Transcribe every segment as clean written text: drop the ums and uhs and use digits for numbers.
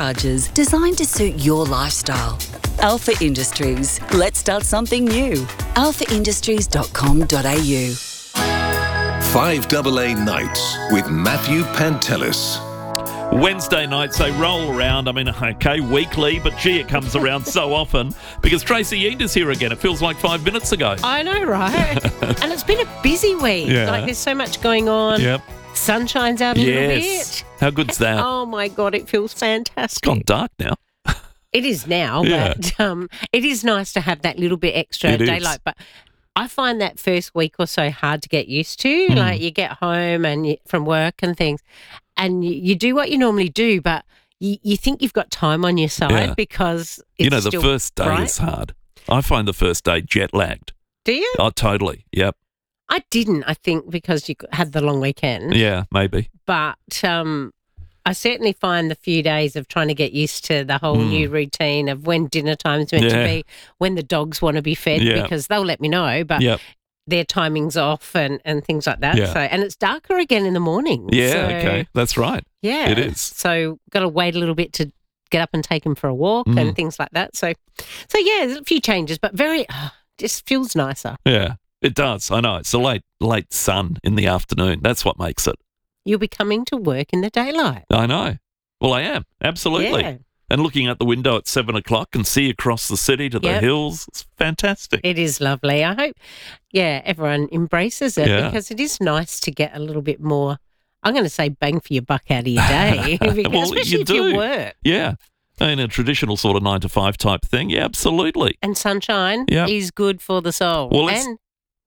charges designed to suit your lifestyle. Alpha Industries. Let's start something new. alphaindustries.com.au. 5AA Nights with Matthew Pantelis. Wednesday nights, they roll around. I mean, okay, weekly, but gee, it comes around so often because Tracy Yeat is here again. It feels like 5 minutes ago. I know, right? And it's been a busy week. Yeah. Like, there's so much going on. Yep. Sun shines out a little bit. How good's that? Oh, my God, it feels fantastic. It's gone dark now. It is now, Yeah. but it is nice to have that little bit extra It is. daylight. But I find that first week or so hard to get used to. Like, you get home and from work and things, and you do what you normally do, but you think you've got time on your side Yeah. because it's the still first day bright. is hard. I find the first day jet lagged. Do you? Oh, totally. Yep. I didn't, I think, because you had the long weekend. Yeah, maybe. But I certainly find the few days of trying to get used to the whole new routine of when dinner time's meant to be, when the dogs want to be fed, Yeah. because they'll let me know, but Yep. their timing's off and things like that. Yeah. So, and it's darker again in the morning. Yeah, So, okay. That's right. Yeah. It is. So got to wait a little bit to get up and take him for a walk and things like that. So yeah, there's a few changes, but just feels nicer. Yeah, it does. I know. It's the late sun in the afternoon. That's what makes it. You'll be coming to work in the daylight. I know. Well, I am. Absolutely. Yeah. And looking out the window at 7 o'clock and see across the city to the Yep. hills, it's fantastic. It is lovely. I hope, everyone embraces it because it is nice to get a little bit more, I'm going to say bang for your buck out of your day, Well, especially you if you do. work. Yeah. In a traditional sort of 9 to 5 type thing. Yeah, absolutely. And sunshine Yep. is good for the soul Well, let's- and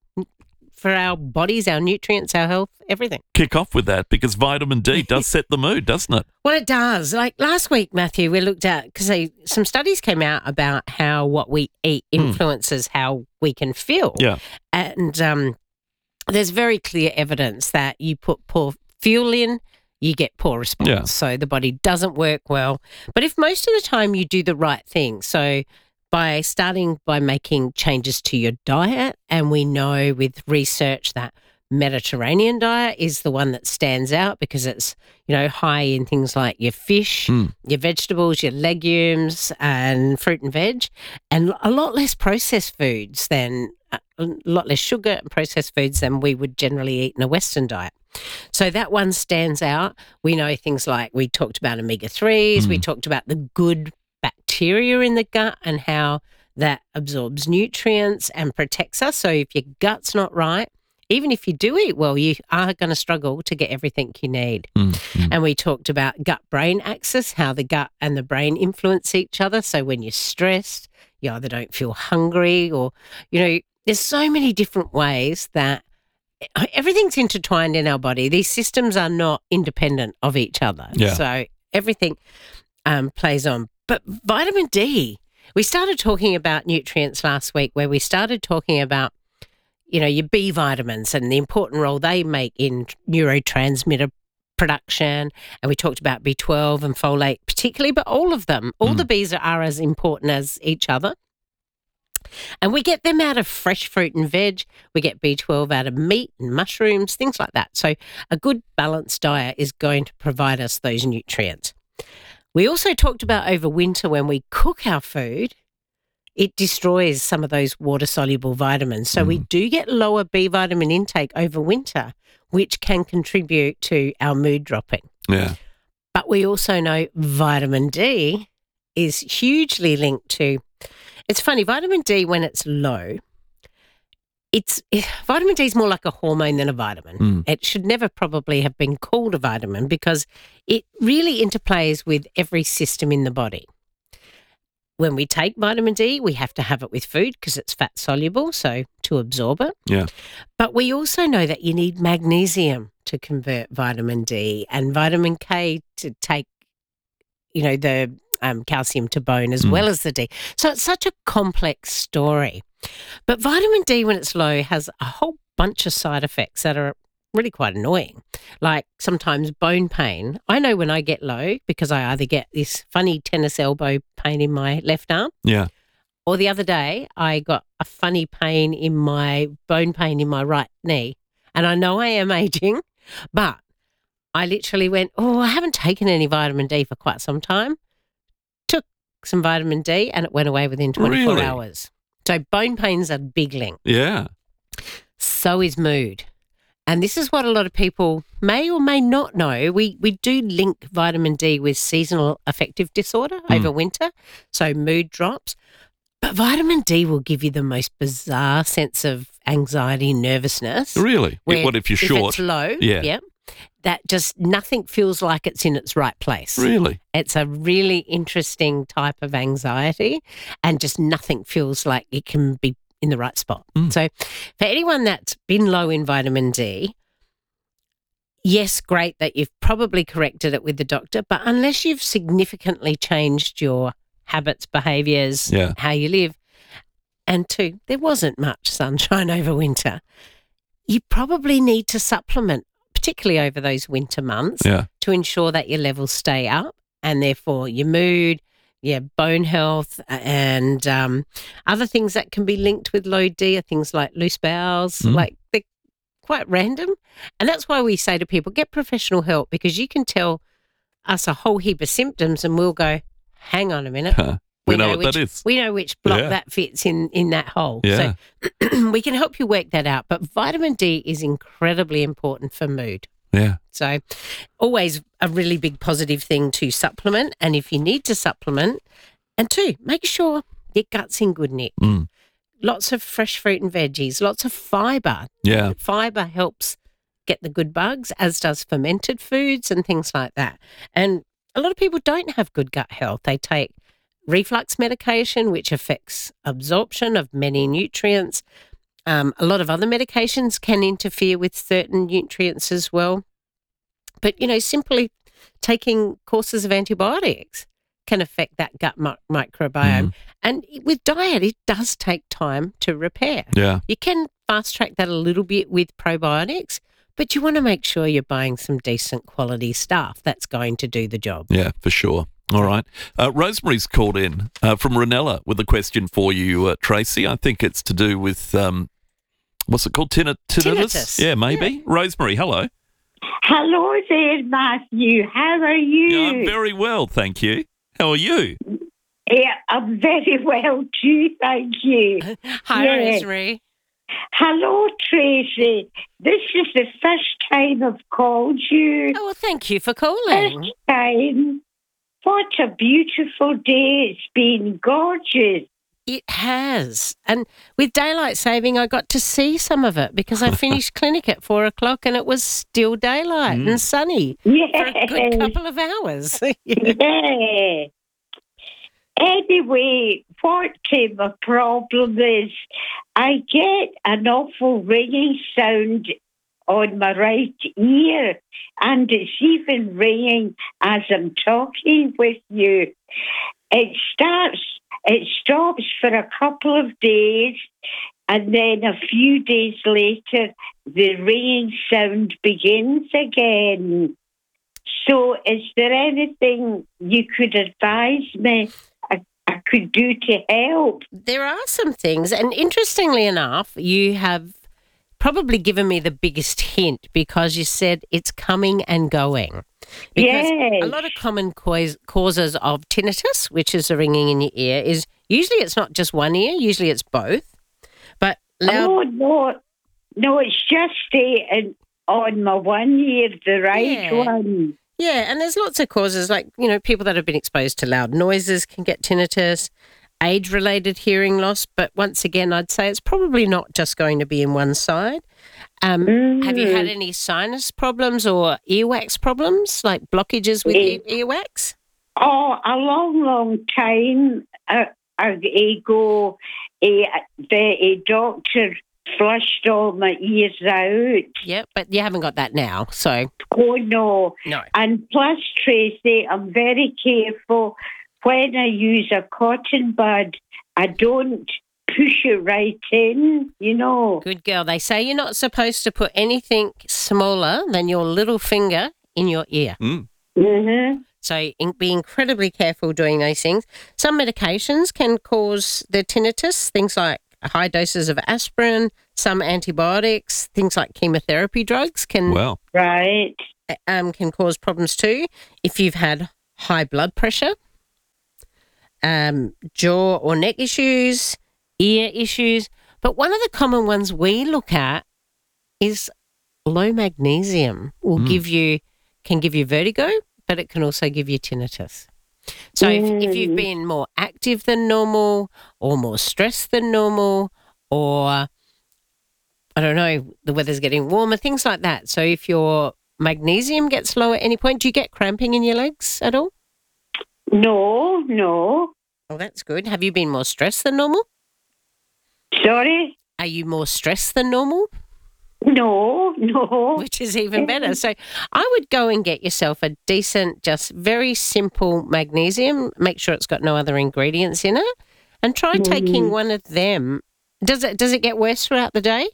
for our bodies, our nutrients, our health, everything. Kick off with that because vitamin D does set the mood, doesn't it? Well, it does. Like last week, Matthew, we looked at, because some studies came out about how what we eat influences how we can feel. Yeah. And there's very clear evidence that you put poor fuel in, you get poor response. Yeah. So the body doesn't work well. But if most of the time you do the right thing, so by starting by making changes to your diet, and we know with research that Mediterranean diet is the one that stands out because it's, high in things like your fish, your vegetables, your legumes and fruit and veg, and a lot less processed foods than a lot less sugar and processed foods than we would generally eat in a Western diet. So that one stands out. We know things like we talked about omega-3s, we talked about the good bacteria in the gut and how that absorbs nutrients and protects us. So if your gut's not right, even if you do eat well, you are going to struggle to get everything you need. And we talked about gut-brain axis, how the gut and the brain influence each other. So when you're stressed, you either don't feel hungry or, there's so many different ways that everything's intertwined in our body. These systems are not independent of each other. Yeah. So everything plays on. But vitamin D, we started talking about nutrients last week where we started talking about, your B vitamins and the important role they make in neurotransmitter production. And we talked about B12 and folate particularly, but all of them, all the Bs are as important as each other. And we get them out of fresh fruit and veg. We get B12 out of meat and mushrooms, things like that. So a good balanced diet is going to provide us those nutrients. We also talked about over winter when we cook our food, it destroys some of those water-soluble vitamins. So we do get lower B vitamin intake over winter, which can contribute to our mood dropping. Yeah. But we also know vitamin D is hugely linked to, it's funny, vitamin D when it's low, vitamin D is more like a hormone than a vitamin. It should never probably have been called a vitamin because it really interplays with every system in the body. When we take vitamin D, we have to have it with food because it's fat soluble, so to absorb it. Yeah. But we also know that you need magnesium to convert vitamin D and vitamin K to take, the calcium to bone as well as the D. So it's such a complex story. But vitamin D, when it's low, has a whole bunch of side effects that are really quite annoying, like sometimes bone pain. I know when I get low because I either get this funny tennis elbow pain in my left arm, Yeah. or the other day I got a funny bone pain in my right knee. And I know I am aging, but I literally went, I haven't taken any vitamin D for quite some time. some vitamin D and it went away within 24 Really? hours. So bone pain's a big link. Yeah. So is mood. And this is what a lot of people may or may not know. We do link vitamin D with seasonal affective disorder over winter, so mood drops. But vitamin D will give you the most bizarre sense of anxiety, nervousness. Really? where What if you're If short? it's low, Yeah. that just nothing feels like it's in its right place. Really? It's a really interesting type of anxiety and just nothing feels like it can be in the right spot. So for anyone that's been low in vitamin D, yes, great that you've probably corrected it with the doctor, but unless you've significantly changed your habits, behaviours, Yeah. how you live, and two, there wasn't much sunshine over winter, you probably need to supplement, particularly over those winter months, Yeah. to ensure that your levels stay up and therefore your mood, your bone health, and other things that can be linked with low D are things like loose bowels, like they're quite random. And that's why we say to people, get professional help, because you can tell us a whole heap of symptoms and we'll go, hang on a minute. We know what which, that is. We know which block Yeah. that fits in that hole. Yeah. So we can help you work that out. But vitamin D is incredibly important for mood. Yeah. So always a really big positive thing to supplement. And if you need to supplement, and two, make sure your gut's in good nick. Lots of fresh fruit and veggies, lots of fibre. Yeah. Fibre helps get the good bugs, as does fermented foods and things like that. And a lot of people don't have good gut health. They take reflux medication, which affects absorption of many nutrients. A lot of other medications can interfere with certain nutrients as well. But, simply taking courses of antibiotics can affect that gut microbiome. And with diet, it does take time to repair. Yeah. You can fast track that a little bit with probiotics, but you want to make sure you're buying some decent quality stuff that's going to do the job. Yeah, for sure. All right. Rosemary's called in from Ranella with a question for you, Tracy. I think it's to do with, what's it called? Tinnitus? Yeah, maybe. Yeah. Rosemary, hello. Hello there, Matthew. How are you? Yeah, I'm very well, thank you. How are you? Yeah, I'm very well too, thank you. Hi, Yeah. Rosemary. Hello, Tracy. This is the first time I've called you. Oh, well, thank you for calling. First time. What a beautiful day. It's been gorgeous. It has. And with daylight saving, I got to see some of it because I finished clinic at 4:00 and it was still daylight and sunny for a good Yeah. couple of hours. Yeah. Anyway, what my problem is, I get an awful ringing sound on my right ear, and it's even ringing as I'm talking with you. It stops for a couple of days, and then a few days later, the ringing sound begins again. So is there anything you could advise me I could do to help? There are some things. And interestingly enough, you have probably given me the biggest hint because you said it's coming and going. Because Yes. a lot of common causes of tinnitus, which is a ringing in your ear, is usually it's not just one ear, usually it's both. But loud. Oh, no, it's just on my one ear, the right Yeah. one. Yeah, and there's lots of causes, like, people that have been exposed to loud noises can get tinnitus, age-related hearing loss, but once again, I'd say it's probably not just going to be in one side. Have you had any sinus problems or earwax problems, like blockages with earwax? Oh, a long, long time ago, the doctor flushed all my ears out. Yep, but you haven't got that now, so Oh, no. no. And plus, Tracy, I'm very careful. When I use a cotton bud, I don't push it right in, Good girl. They say you're not supposed to put anything smaller than your little finger in your ear. Mm-hmm. So be incredibly careful doing those things. Some medications can cause the tinnitus, things like high doses of aspirin, some antibiotics, things like chemotherapy drugs can Right. can cause problems too. If you've had high blood pressure, jaw or neck issues, ear issues. But one of the common ones we look at is low magnesium can give you vertigo, but it can also give you tinnitus. So if you've been more active than normal or more stressed than normal, or I don't know, the weather's getting warmer, things like that. So if your magnesium gets low at any point, do you get cramping in your legs at all? No. Oh, that's good. Have you been more stressed than normal? Sorry? Are you more stressed than normal? No. Which is even better. So I would go and get yourself a decent, just very simple magnesium. Make sure it's got no other ingredients in it, and try taking one of them. Does it get worse throughout the day?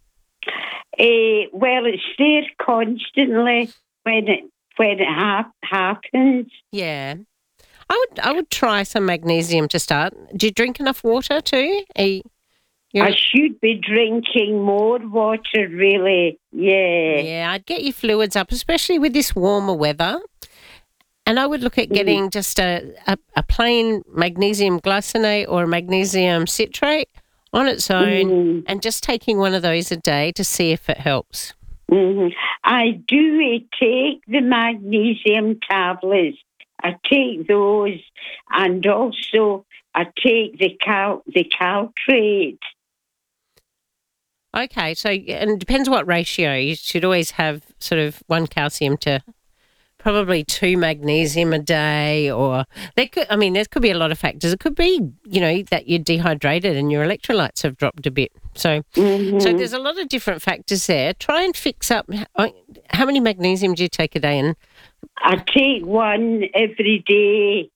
Well, it's there constantly when it happens. Yeah. I would try some magnesium to start. Do you drink enough water too? I should be drinking more water, really. Yeah. Yeah, I'd get your fluids up, especially with this warmer weather. And I would look at getting just a plain magnesium glycinate or a magnesium citrate on its own and just taking one of those a day to see if it helps. I do take the magnesium tablets. I take those, and also I take the caltrate. Okay, so and it depends what ratio. You should always have sort of 1 calcium to probably 2 magnesium a day, or there could be a lot of factors. It could be, that you're dehydrated and your electrolytes have dropped a bit. So there's a lot of different factors there. Try and fix up. How many magnesium do you take a day? And I take 1 every day.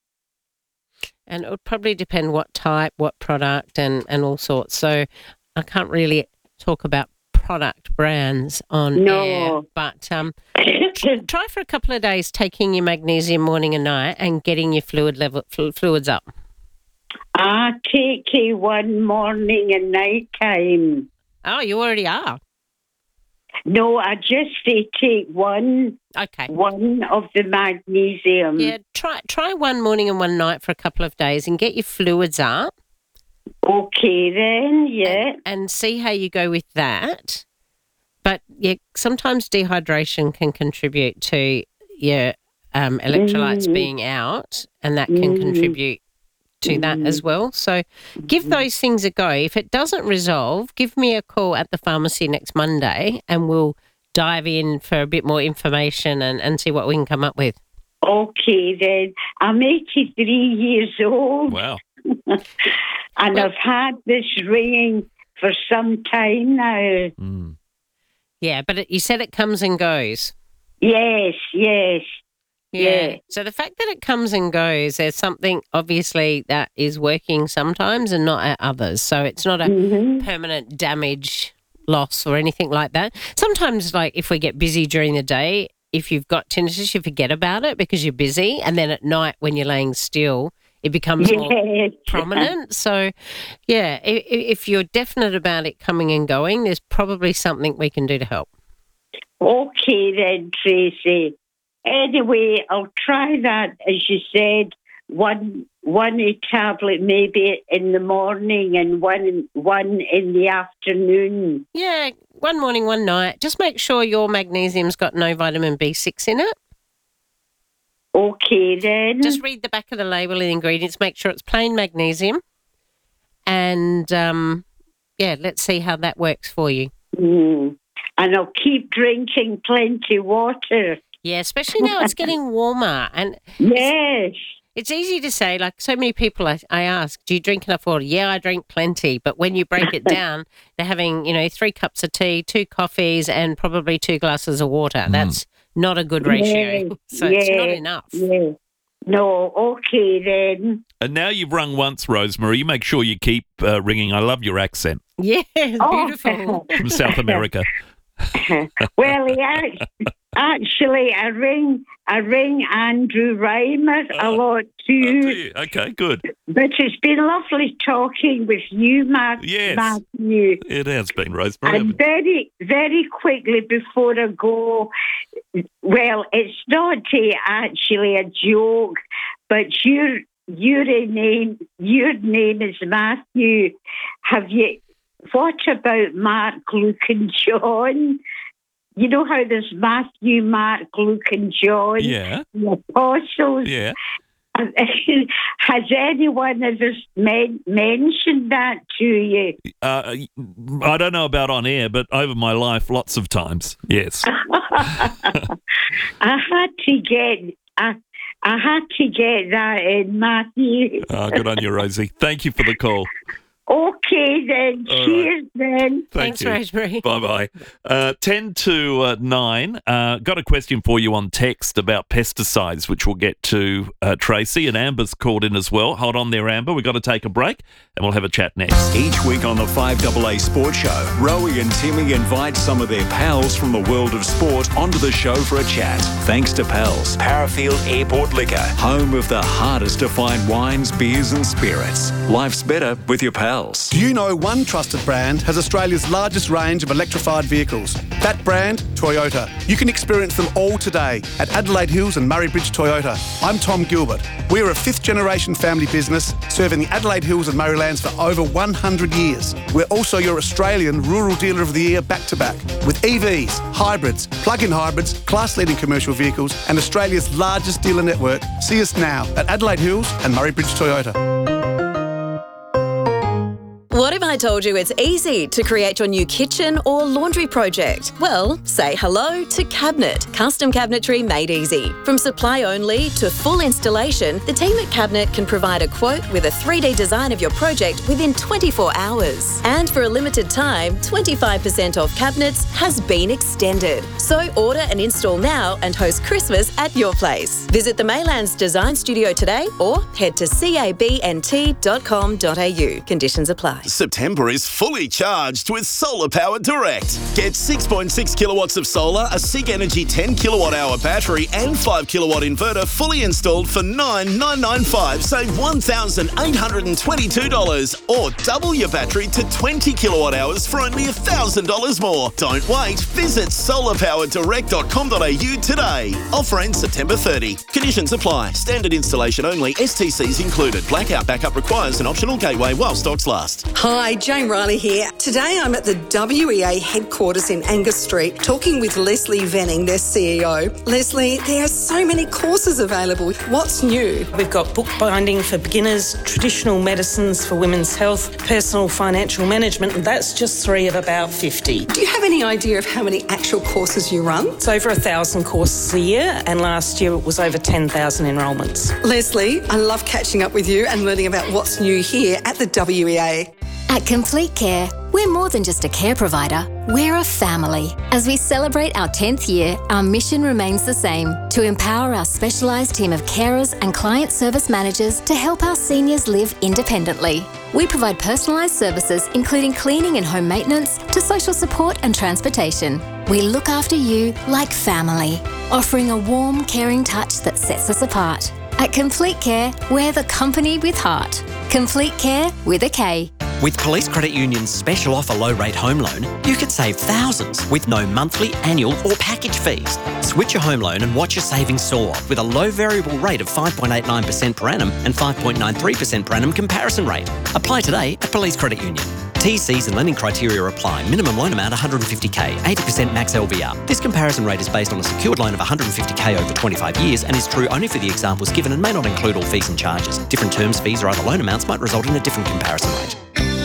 And it would probably depend what type, what product, and all sorts. So I can't really talk about product brands on air, but try for a couple of days taking your magnesium morning and night and getting your fluids up. I take 1 morning and night time. Oh, you already are? No, I just take 1. Okay. 1 of the magnesium. Yeah, try 1 morning and 1 night for a couple of days and get your fluids up. Okay then, yeah. And see how you go with that. But yeah, sometimes dehydration can contribute to your electrolytes being out, and that can contribute to that as well. So give those things a go. If it doesn't resolve, give me a call at the pharmacy next Monday and we'll dive in for a bit more information and see what we can come up with. Okay then. I'm 83 years old. Wow. And I've had this ringing for some time now. Yeah, but you said it comes and goes. Yes. Yeah. So the fact that it comes and goes, there's something obviously that is working sometimes and not at others. So it's not a permanent damage, loss or anything like that. Sometimes, like if we get busy during the day, if you've got tinnitus, you forget about it because you're busy. And then at night when you're laying still, it becomes more prominent. So, yeah, if you're definite about it coming and going, there's probably something we can do to help. Okay then, Tracy. Anyway, I'll try that, as you said, one tablet maybe in the morning and one in the afternoon. Yeah, 1 morning, 1 night. Just make sure your magnesium's got no vitamin B6 in it. Okay, then. Just read the back of the label and the ingredients. Make sure it's plain magnesium. And, let's see how that works for you. And I'll keep drinking plenty of water. Yeah, especially now it's getting warmer. And yes. It's easy to say, like so many people I ask, do you drink enough water? Yeah, I drink plenty. But when you break it down, they're having, 3 cups of tea, 2 coffees and probably 2 glasses of water. That's not a good ratio. So it's not enough. Yeah. No, okay then. And now you've rung once, Rosemary. You make sure you keep ringing. I love your accent. Yeah, beautiful. From South America. Well, actually, I ring Andrew Reimer a lot too. Okay, good. But it's been lovely talking with you, Matthew. Yes, it has been, Rosemary. And very, very quickly before I go, well, it's not actually a joke, but your name is Matthew. What about Mark, Luke and John? You know how there's Matthew, Mark, Luke and John? Yeah. The apostles? Yeah. Has anyone ever mentioned that to you? I don't know about on air, but over my life, lots of times, yes. I had to get that in, Matthew. Oh, good on you, Rosie. Thank you for the call. Okay, then. All Cheers, then. Thank Thanks, you. Rosemary. Bye-bye. 10 to 9. Got a question for you on text about pesticides, which we'll get to, Tracy. And Amber's called in as well. Hold on there, Amber. We've got to take a break, and we'll have a chat next. Each week on the 5AA Sports Show, Rowie and Timmy invite some of their pals from the world of sport onto the show for a chat. Thanks to Pals, Parafield Airport Liquor, home of the hardest to find wines, beers and spirits. Life's better with your pals. Do you know one trusted brand has Australia's largest range of electrified vehicles? That brand, Toyota. You can experience them all today at Adelaide Hills and Murray Bridge Toyota. I'm Tom Gilbert. We're a fifth-generation family business serving the Adelaide Hills and Murraylands for over 100 years. We're also your Australian Rural Dealer of the Year back-to-back with EVs, hybrids, plug-in hybrids, class-leading commercial vehicles and Australia's largest dealer network. See us now at Adelaide Hills and Murray Bridge Toyota. What if I told you it's easy to create your new kitchen or laundry project? Well, say hello to Cabinet, custom cabinetry made easy. From supply only to full installation, the team at Cabinet can provide a quote with a 3D design of your project within 24 hours. And for a limited time, 25% off cabinets has been extended. So order and install now and host Christmas at your place. Visit the Maylands Design Studio today or head to cabnt.com.au. Conditions apply. September is fully charged with Solar Power Direct. Get 6.6 kilowatts of solar, a SIG Energy 10 kilowatt hour battery and 5 kilowatt inverter fully installed for $9,995. Save $1,822 or double your battery to 20 kilowatt hours for only $1,000 more. Don't wait. Visit solarpowerdirect.com.au today. Offer ends September 30. Conditions apply. Standard installation only. STCs included. Blackout backup requires an optional gateway while stocks last. Hi, Jane Riley here. Today I'm at the WEA headquarters in Angus Street talking with Leslie Venning, their CEO. Leslie, there are so many courses available. What's new? We've got bookbinding for beginners, traditional medicines for women's health, personal financial management, and that's just 3 of about 50. Do you have any idea of how many actual courses you run? It's over 1,000 courses a year, and last year it was over 10,000 enrolments. Leslie, I love catching up with you and learning about what's new here at the WEA. At Complete Care, we're more than just a care provider, we're a family. As we celebrate our 10th year, our mission remains the same, to empower our specialised team of carers and client service managers to help our seniors live independently. We provide personalised services including cleaning and home maintenance to social support and transportation. We look after you like family, offering a warm, caring touch that sets us apart. At Complete Care, we're the company with heart. Complete Care with a K. With Police Credit Union's special offer low-rate home loan, you could save thousands with no monthly, annual or package fees. Switch your home loan and watch your savings soar with a low variable rate of 5.89% per annum and 5.93% per annum comparison rate. Apply today at Police Credit Union. TCs and lending criteria apply. Minimum loan amount $150,000, 80% max LVR. This comparison rate is based on a secured loan of $150,000 over 25 years and is true only for the examples given and may not include all fees and charges. Different terms, fees or other loan amounts might result in a different comparison rate.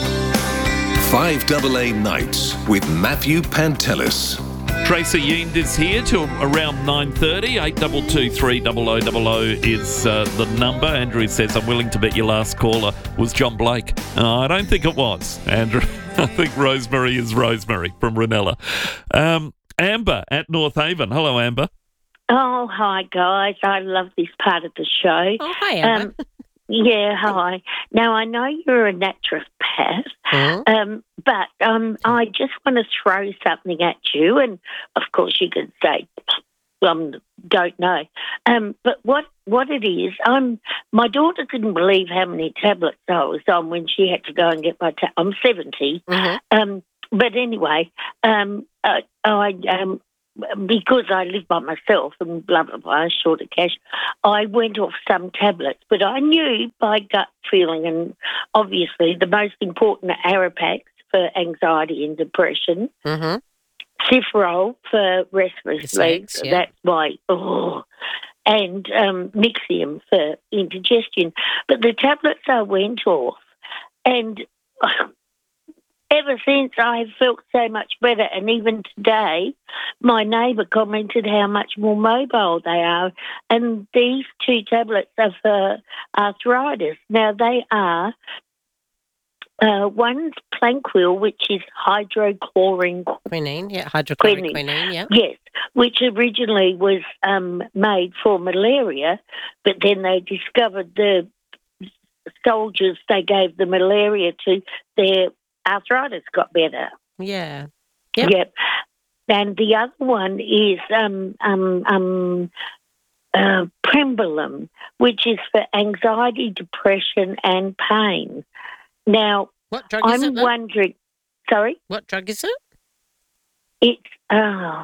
5AA Nights with Matthew Pantelis. Tracy Yiend is here till around 9:30. 822 300 is the number. Andrew says, I'm willing to bet your last caller was John Blake. I don't think it was, Andrew. I think Rosemary is Rosemary from Ranella. Amber at North Haven. Hello, Amber. Oh, hi, guys. I love this part of the show. Oh, hi, Amber. Yeah, hi. Now, I know you're a naturopath, but I just want to throw something at you, and of course you can say, don't know. But what it is, my daughter couldn't believe how many tablets I was on when she had to go and get my I'm 70. But anyway, because I live by myself and blah, blah, blah, short of cash, I went off some tablets. But I knew by gut feeling, and obviously the most important are Arapax for anxiety and depression, Cifrol for restless legs, that's my, and Nexium for indigestion. But the tablets I went off, and ever since I've felt so much better. And even today, my neighbour commented how much more mobile they are. And these 2 tablets are for arthritis. Now, they are, one's Planquil, which is hydrochlorine quinine, hydrochloric quinine, yeah. Yes, which originally was made for malaria, but then they discovered the soldiers they gave the malaria to, their arthritis got better. Yeah. Yep. And the other one is Prembolum, which is for anxiety, depression, and pain. Now, what drug is I'm wondering. Sorry, what drug is it? It's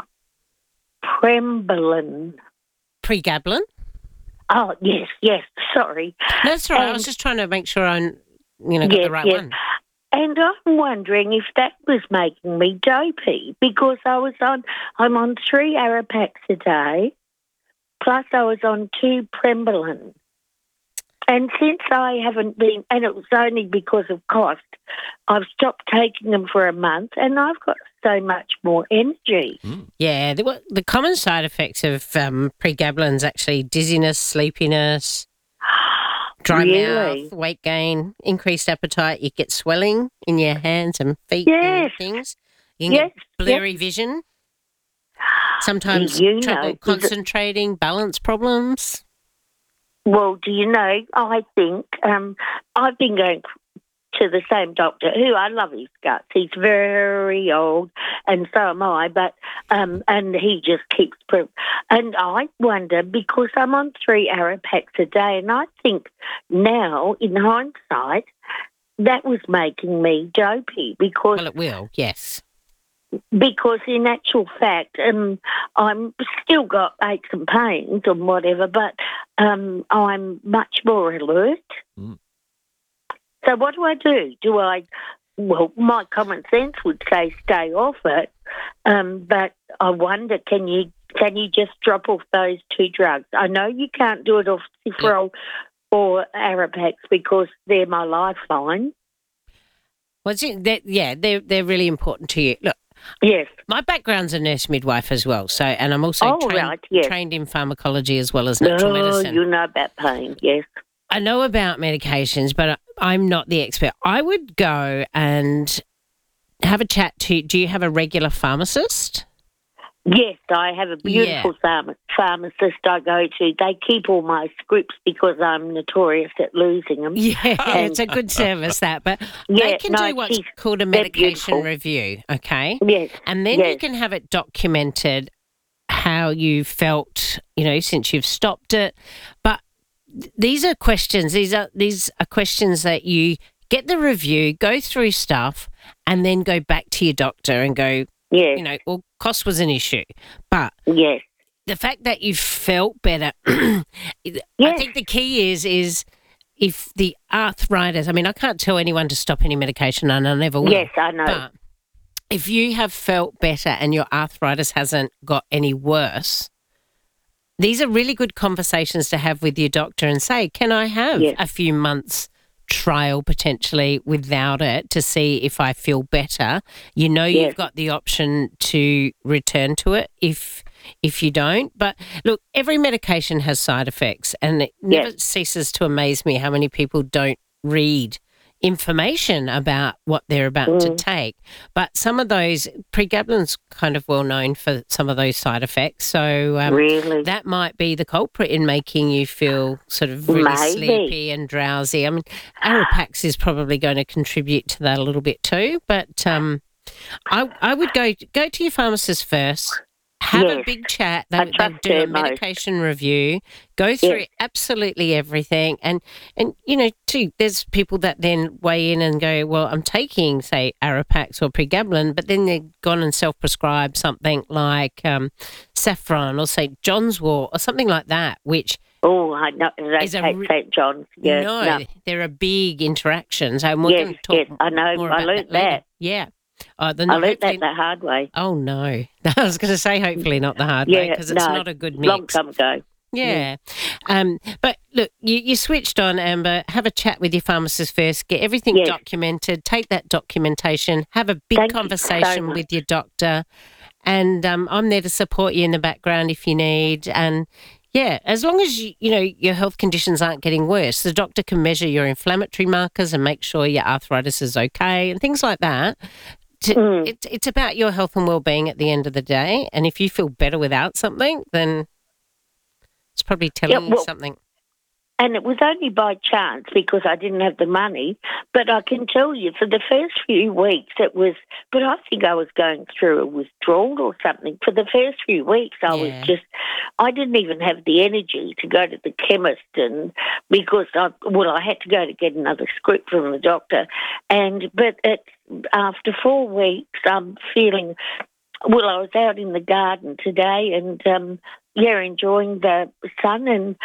Prembolum. Pregabalin. Oh yes. Sorry. No, that's all right. I was just trying to make sure I, got the right one. And I'm wondering if that was making me dopey because I'm on 3 Arapax a day, plus I was on 2 Prembolum. And since I haven't been, and it was only because of cost, I've stopped taking them for a month and I've got so much more energy. Yeah, the common side effects of pregabalin is actually dizziness, sleepiness, dry mouth, weight gain, increased appetite. You get swelling in your hands and feet and things. You can get blurry vision. Sometimes trouble concentrating, balance problems. Well, do you know, I think I've been going to the same doctor who I love his guts. He's very old and so am I, but and he just keeps and I wonder because I'm on 3 Arapax a day and I think now in hindsight that was making me dopey because it will, yes. Because in actual fact, I'm still got aches and pains and whatever, but I'm much more alert. So what do? Well, my common sense would say stay off it, but I wonder, can you just drop off those 2 drugs? I know you can't do it off Cifrol or Arapax because they're my lifeline. Well, they're really important to you. Look. Yes. My background's a nurse midwife as well, so and I'm also trained in pharmacology as well as natural medicine. You know about pain, yes. I know about medications, but I'm not the expert. I would go and have a chat to. Do you have a regular pharmacist? Yes, I have a beautiful pharmacist I go to. They keep all my scripts because I'm notorious at losing them. Yeah, it's a good service that. But they can do what's called a medication review, okay? Yes. And then you can have it documented how you felt, since you've stopped it. But these are questions. These are questions that you get the review, go through stuff, and then go back to your doctor and go, well, cost was an issue, but the fact that you felt better, I think the key is if the arthritis, I can't tell anyone to stop any medication and I never will. Yes, I know. But if you have felt better and your arthritis hasn't got any worse, these are really good conversations to have with your doctor and say, can I have a few months trial potentially without it to see if I feel better? You've got the option to return to it if you don't. But look, every medication has side effects and it never ceases to amaze me how many people don't read information about what they're about to take. But some of those, pregabalin's kind of well known for some of those side effects. So that might be the culprit in making you feel sort of really sleepy and drowsy. Arapax is probably going to contribute to that a little bit too. But I would go to your pharmacist first, have a Yes. big chat. I They trust do a her most. medication review, go through absolutely everything. And too, there's people that then weigh in and go, well, I'm taking, say, Arapax or pregabalin, but then they've gone and self-prescribed something like saffron or St. John's wort or something like that, which... Oh, I know. They is a take re- St. John's. Yeah, no, there are big interactions. And we're going to talk I know. more I about learnt later. that. Yeah. I learnt that the hard way. Oh, no. I was going to say hopefully not the hard way because it's not a good mix. Long time ago. Yeah. But look, you switched on, Amber. Have a chat with your pharmacist first. Get everything documented. Take that documentation. Have a big conversation with your doctor. And I'm there to support you in the background if you need. And yeah, as long as your health conditions aren't getting worse, the doctor can measure your inflammatory markers and make sure your arthritis is okay and things like that. It's about your health and well-being at the end of the day. And if you feel better without something, then it's probably telling you something. And it was only by chance because I didn't have the money. But I can tell you, for the first few weeks, it was. But I think I was going through a withdrawal or something. For the first few weeks, I was just. I didn't even have the energy to go to the chemist, and because I had to go to get another script from the doctor, but after 4 weeks, I'm feeling. Well, I was out in the garden today, and. Enjoying the sun and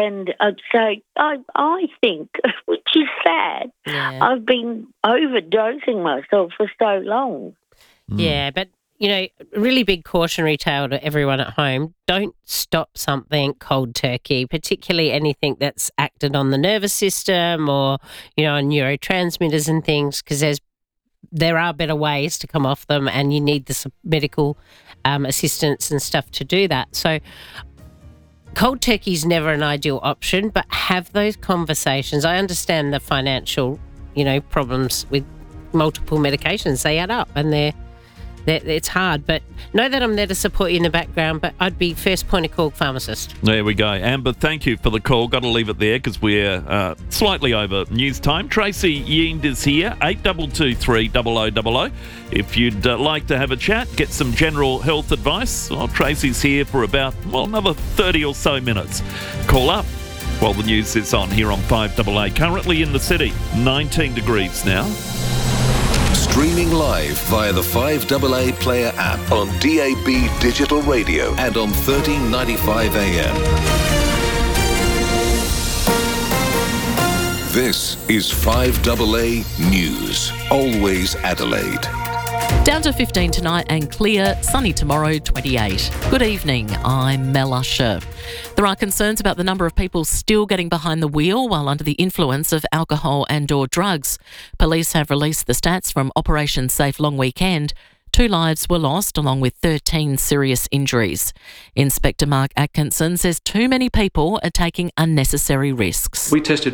so I think, which is sad, I've been overdosing myself for so long. Yeah, but, really big cautionary tale to everyone at home. Don't stop something cold turkey, particularly anything that's acted on the nervous system or, on neurotransmitters and things, because there are better ways to come off them and you need the medical assistance and stuff to do that. So cold turkey is never an ideal option, but have those conversations. I understand the financial, problems with multiple medications. They add up and it's hard, but know that I'm there to support you in the background, but I'd be first point of call pharmacist. There we go. Amber, thank you for the call. Got to leave it there because we're slightly over news time. Tracy Yiend is here, 8223 0000. If you'd like to have a chat, get some general health advice, well, Tracy's here for about, another 30 or so minutes. Call up while the news is on here on 5AA. Currently in the city, 19 degrees now. Streaming live via the 5AA Player app on DAB Digital Radio and on 1395 AM. This is 5AA News. Always Adelaide. Down to 15 tonight and clear, sunny tomorrow, 28. Good evening, I'm Mel Usher. There are concerns about the number of people still getting behind the wheel while under the influence of alcohol and/or drugs. Police have released the stats from Operation Safe Long Weekend. 2 lives were lost along with 13 serious injuries. Inspector Mark Atkinson says too many people are taking unnecessary risks. We tested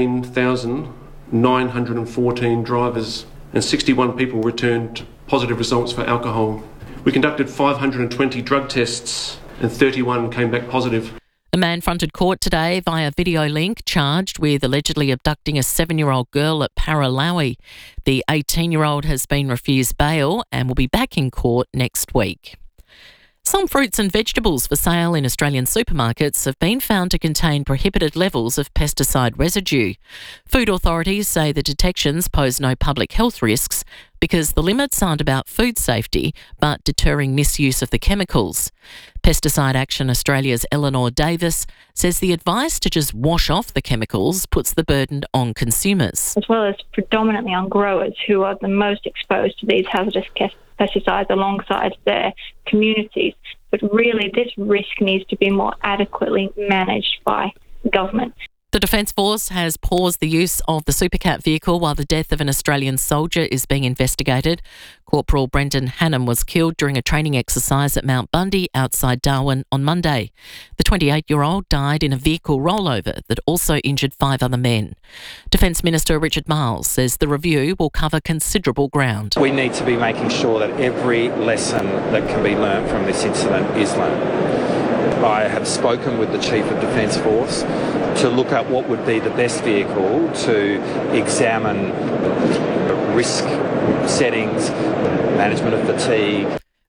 15,914 drivers and 61 people returned positive results for alcohol. We conducted 520 drug tests and 31 came back positive. A man fronted court today via video link charged with allegedly abducting a 7-year-old girl at Paralowie. The 18-year-old has been refused bail and will be back in court next week. Some fruits and vegetables for sale in Australian supermarkets have been found to contain prohibited levels of pesticide residue. Food authorities say the detections pose no public health risks because the limits aren't about food safety but deterring misuse of the chemicals. Pesticide Action Australia's Eleanor Davis says the advice to just wash off the chemicals puts the burden on consumers. As well as predominantly on growers who are the most exposed to these hazardous pesticides alongside their communities. But really, this risk needs to be more adequately managed by government. The Defence Force has paused the use of the Supercat vehicle while the death of an Australian soldier is being investigated. Corporal Brendan Hannam was killed during a training exercise at Mount Bundy outside Darwin on Monday. The 28-year-old died in a vehicle rollover that also injured 5 other men. Defence Minister Richard Marles says the review will cover considerable ground. We need to be making sure that every lesson that can be learnt from this incident is learnt. I have spoken with the Chief of Defence Force to look at what would be the best vehicle to examine risk settings, management of fatigue.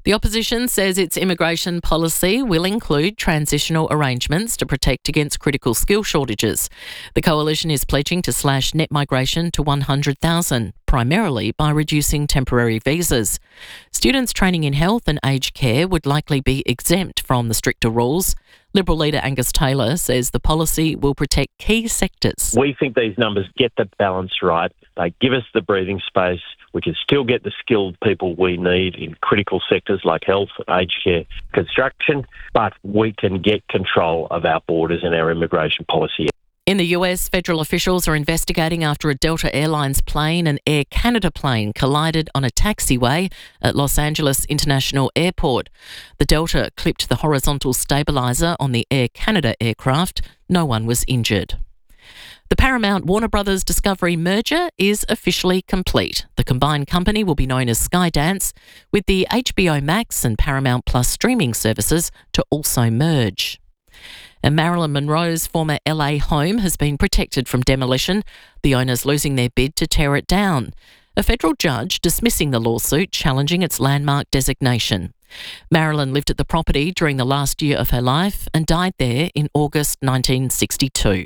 The opposition says its immigration policy will include transitional arrangements to protect against critical skill shortages. The coalition is pledging to slash net migration to 100,000, primarily by reducing temporary visas. Students training in health and aged care would likely be exempt from the stricter rules. Liberal leader Angus Taylor says the policy will protect key sectors. We think these numbers get the balance right. They give us the breathing space. We can still get the skilled people we need in critical sectors like health, aged care, construction, but we can get control of our borders and our immigration policy. In the US, federal officials are investigating after a Delta Airlines plane and Air Canada plane collided on a taxiway at Los Angeles International Airport. The Delta clipped the horizontal stabiliser on the Air Canada aircraft. No one was injured. The Paramount Warner Brothers Discovery merger is officially complete. The combined company will be known as Skydance, with the HBO Max and Paramount Plus streaming services to also merge. And Marilyn Monroe's former LA home has been protected from demolition, the owners losing their bid to tear it down. A federal judge dismissing the lawsuit challenging its landmark designation. Marilyn lived at the property during the last year of her life and died there in August 1962.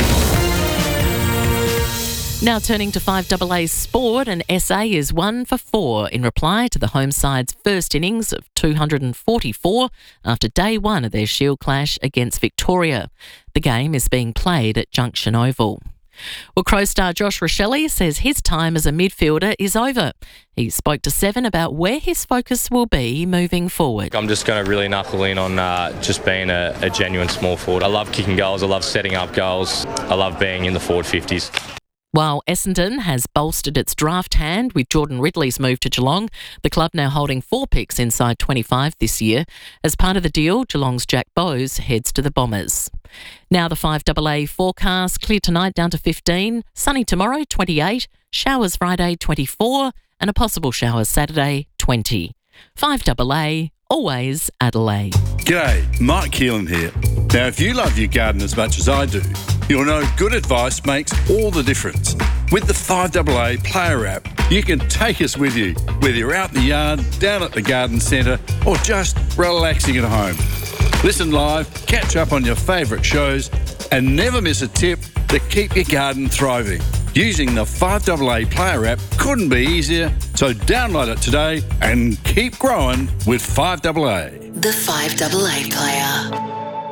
Now turning to 5AA sport, and SA is 1 for 4 in reply to the home side's first innings of 244 after day one of their Shield clash against Victoria. The game is being played at Junction Oval. Well, Crows star Josh Rachele says his time as a midfielder is over. He spoke to Seven about where his focus will be moving forward. I'm just going to really knuckle in on just being a genuine small forward. I love kicking goals. I love setting up goals. I love being in the forward 50s. While Essendon has bolstered its draft hand with Jordan Ridley's move to Geelong, the club now holding 4 picks inside 25 this year. As part of the deal, Geelong's Jack Bowes heads to the Bombers. Now the 5AA forecast: clear tonight down to 15, sunny tomorrow 28, showers Friday 24, and a possible shower Saturday 20. 5AA, always Adelaide. G'day, Mike Keelan here. Now, if you love your garden as much as I do, you'll know good advice makes all the difference. With the 5AA Player app, you can take us with you, whether you're out in the yard, down at the garden centre, or just relaxing at home. Listen live, catch up on your favourite shows, and never miss a tip to keep your garden thriving. Using the 5AA Player app couldn't be easier, so download it today and keep growing with 5AA. The 5AA Player.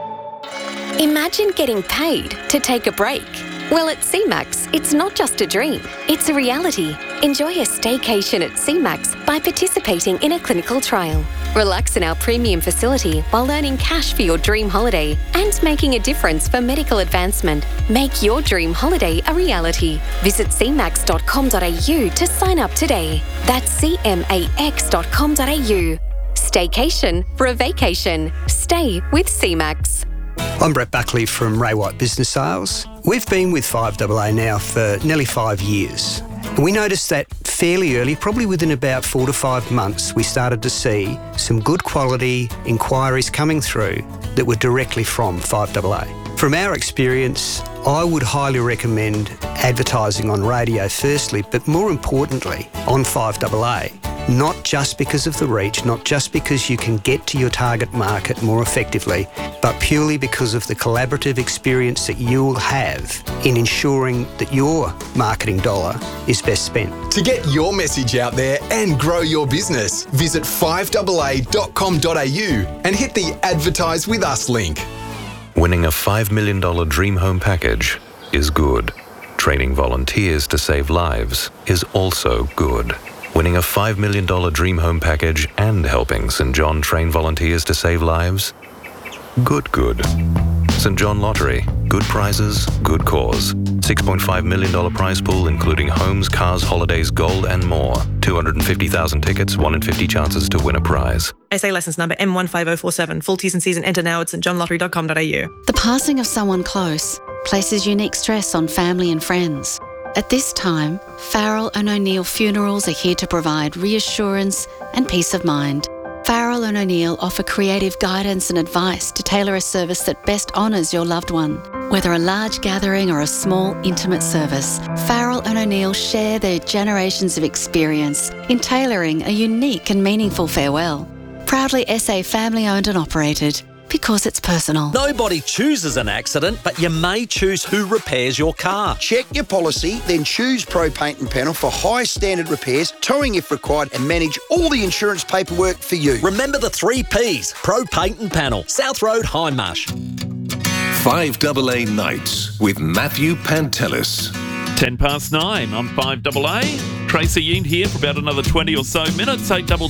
Imagine getting paid to take a break. Well, at CMAX, it's not just a dream, it's a reality. Enjoy a staycation at CMAX by participating in a clinical trial. Relax in our premium facility while earning cash for your dream holiday and making a difference for medical advancement. Make your dream holiday a reality. Visit cmax.com.au to sign up today. That's cmax.com.au. Staycation for a vacation. Stay with CMAX. I'm Brett Buckley from Ray White Business Sales. We've been with 5AA now for nearly 5 years. We noticed that fairly early, probably within about 4 to 5 months, we started to see some good quality inquiries coming through that were directly from 5AA. From our experience, I would highly recommend advertising on radio firstly, but more importantly on 5AA. Not just because of the reach, not just because you can get to your target market more effectively, but purely because of the collaborative experience that you'll have in ensuring that your marketing dollar is best spent. To get your message out there and grow your business, visit 5AA.com.au and hit the Advertise With Us link. Winning a $5 million dream home package is good. Training volunteers to save lives is also good. Winning a $5 million dream home package and helping St. John train volunteers to save lives? Good. St. John Lottery. Good prizes, good cause. $6.5 million prize pool including homes, cars, holidays, gold and more. 250,000 tickets, 1 in 50 chances to win a prize. SA licence number M15047. Full T's and C's and enter now at stjohnlottery.com.au. The passing of someone close places unique stress on family and friends. At this time, Farrell & O'Neill Funerals are here to provide reassurance and peace of mind. Farrell & O'Neill offer creative guidance and advice to tailor a service that best honours your loved one. Whether a large gathering or a small, intimate service, Farrell & O'Neill share their generations of experience in tailoring a unique and meaningful farewell. Proudly SA family owned and operated. Because it's personal. Nobody chooses an accident, but you may choose who repairs your car. Check your policy, then choose Pro Paint and Panel for high standard repairs, towing if required, and manage all the insurance paperwork for you. Remember the 3 Ps. Pro Paint and Panel. South Road, Hindmarsh. 5AA Nights with Matthew Pantelis. 9:10 on 5AA. Tracy Yeen here for about another 20 or so minutes.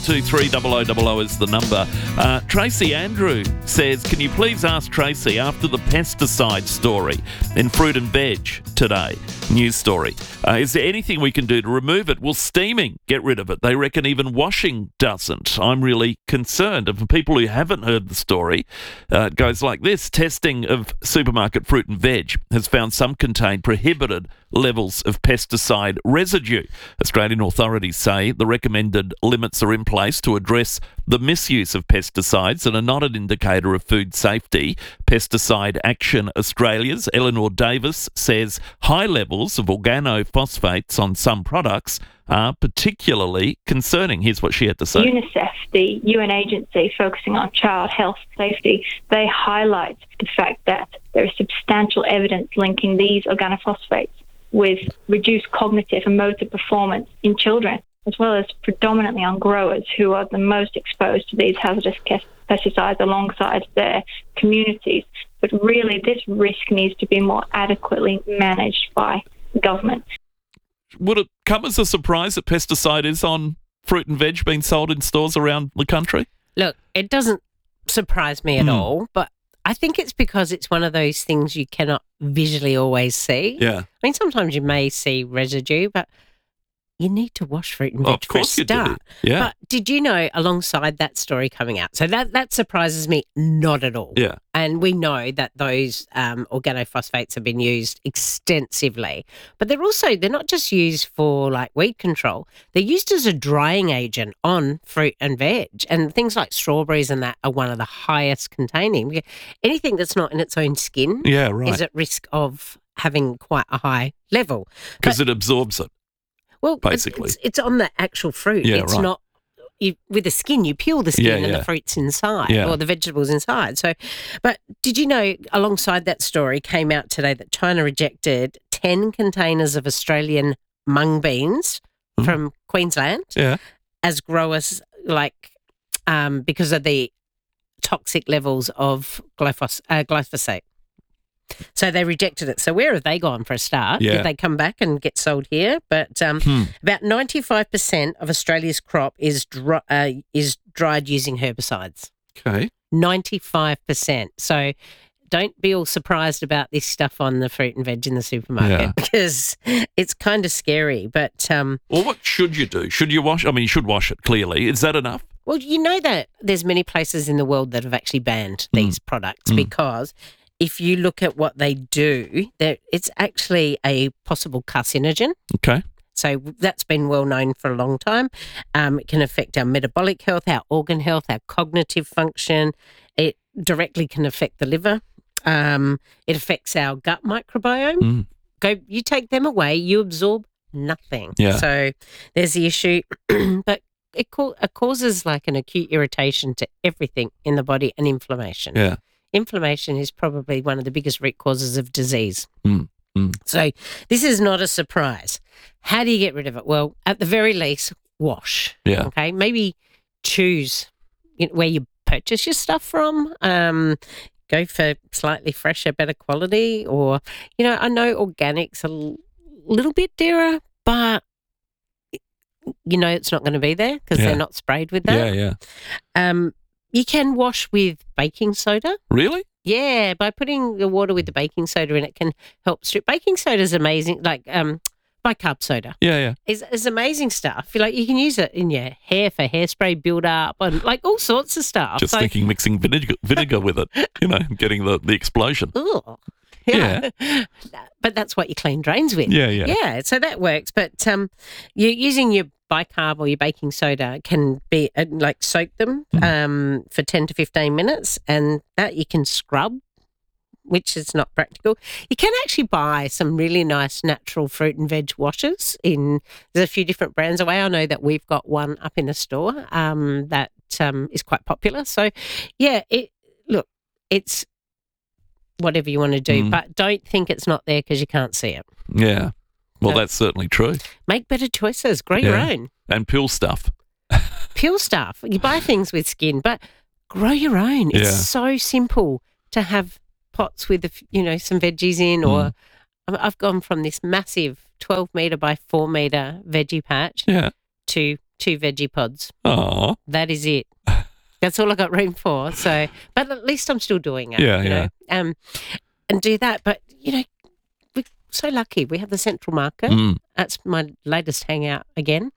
8223 is the number. Tracy Andrew says, can you please ask Tracy after the pesticide story in Fruit and Veg today? News story. Is there anything we can do to remove it? Will steaming get rid of it? They reckon even washing doesn't. I'm really concerned. And for people who haven't heard the story, it goes like this. Testing of supermarket fruit and veg has found some contain prohibited levels of pesticide residue. Australian authorities say the recommended limits are in place to address the misuse of pesticides and are not an indicator of food safety. Pesticide Action Australia's Eleanor Davis says high levels of organophosphates on some products are particularly concerning. Here's what she had to say. UNICEF, the UN agency focusing on child health safety, they highlight the fact that there is substantial evidence linking these organophosphates with reduced cognitive and motor performance in children, as well as predominantly on growers who are the most exposed to these hazardous pesticides alongside their communities. But really, this risk needs to be more adequately managed by government. Would it come as a surprise that pesticide is on fruit and veg being sold in stores around the country? Look, it doesn't surprise me at all, but I think it's because it's one of those things you cannot visually always see. Yeah. I mean, sometimes you may see residue, but you need to wash fruit and veg for a start. Yeah. But did you know, alongside that story coming out, so that surprises me not at all. Yeah. And we know that those organophosphates have been used extensively, but they're not just used for like weed control. They're used as a drying agent on fruit and veg, and things like strawberries and that are one of the highest containing. Anything that's not in its own skin is at risk of having quite a high level. Because it absorbs it. Well, basically, it's on the actual fruit. Yeah, it's not with the skin. You peel the skin and the fruit's inside, or the vegetables inside. So, but did you know? Alongside that story, came out today that China rejected 10 containers of Australian mung beans from Queensland as growers, because of the toxic levels of glyphosate. So they rejected it. So where have they gone for a start? Yeah. Did they come back and get sold here? But about 95% of Australia's crop is dried using herbicides. Okay. 95%. So don't be all surprised about this stuff on the fruit and veg in the supermarket because it's kind of scary. But well, what should you do? Should you wash? I mean, you should wash it, clearly. Is that enough? Well, you know that there's many places in the world that have actually banned these products because if you look at what they do, it's actually a possible carcinogen. Okay. So that's been well known for a long time. It can affect our metabolic health, our organ health, our cognitive function. It directly can affect the liver. It affects our gut microbiome. You take them away, you absorb nothing. Yeah. So there's the issue. But it causes like an acute irritation to everything in the body and inflammation. Yeah. Inflammation is probably one of the biggest root causes of disease. So this is not a surprise. How do you get rid of it? Well, at the very least, wash. Yeah. Okay. Maybe choose where you purchase your stuff from. Go for slightly fresher, better quality. Or, I know organic's a little bit dearer, but it's not going to be there because they're not sprayed with that. Yeah. You can wash with baking soda. Really? Yeah, by putting the water with the baking soda in, it can help strip. Baking soda is amazing, like bicarb soda. Yeah. It's amazing stuff. You can use it in your hair for hairspray build-up and like all sorts of stuff. Just thinking mixing vinegar with it, getting the explosion. Ooh. Yeah. But that's what you clean drains with. Yeah. Yeah, so that works. But you're using your bicarb or your baking soda can be soak them for 10 to 15 minutes and that you can scrub, which is not practical. You can actually buy some really nice natural fruit and veg washes. There's a few different brands away. I know that we've got one up in the store that is quite popular. So, yeah, it's whatever you want to do, but don't think it's not there because you can't see it. Yeah. Well, that's certainly true. Make better choices. Grow your own. And peel stuff. Peel stuff. You buy things with skin, but grow your own. It's so simple to have pots with, some veggies in, or I've gone from this massive 12 metre by 4 metre veggie patch to 2 veggie pods. Oh, that is it. That's all I got room for. So, but at least I'm still doing it. And do that. But we're so lucky. We have the Central Market. That's my latest hangout again.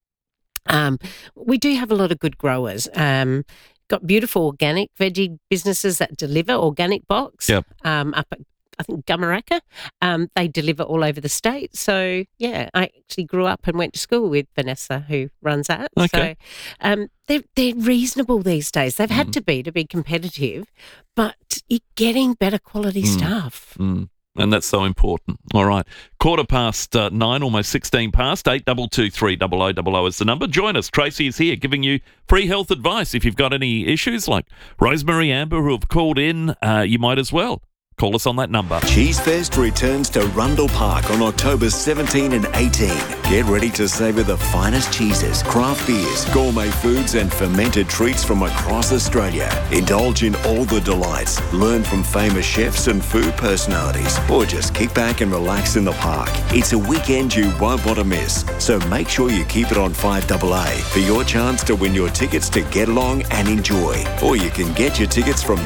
We do have a lot of good growers. Got beautiful organic veggie businesses that deliver organic box. Up at, I think, Gumaraka. They deliver all over the state. So, yeah, I actually grew up and went to school with Vanessa, who runs that. Okay. So, they're reasonable these days. They've had to be competitive, but you're getting better quality stuff. And that's so important. All right. 9:15, almost 16 past, 8223 0000 is the number. Join us. Tracy is here giving you free health advice. If you've got any issues like Rosemary, Amber, who have called in, you might as well. Call us on that number. Cheese Fest returns to Rundle Park on October 17 and 18. Get ready to savour the finest cheeses, craft beers, gourmet foods and fermented treats from across Australia. Indulge in all the delights, learn from famous chefs and food personalities, or just kick back and relax in the park. It's a weekend you won't want to miss, so make sure you keep it on 5AA for your chance to win your tickets to get along and enjoy. Or you can get your tickets from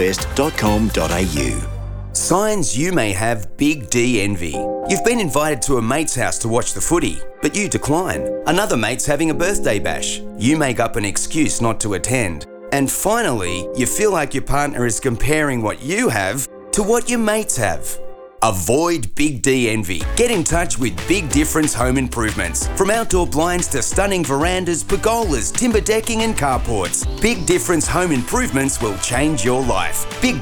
cheesefest.com.au. Signs you may have Big D envy. You've been invited to a mate's house to watch the footy, but you decline. Another mate's having a birthday bash. You make up an excuse not to attend. And finally, you feel like your partner is comparing what you have to what your mates have. Avoid Big D envy. Get in touch with Big Difference Home Improvements. From outdoor blinds to stunning verandas, pergolas, timber decking and carports, Big Difference Home Improvements will change your life.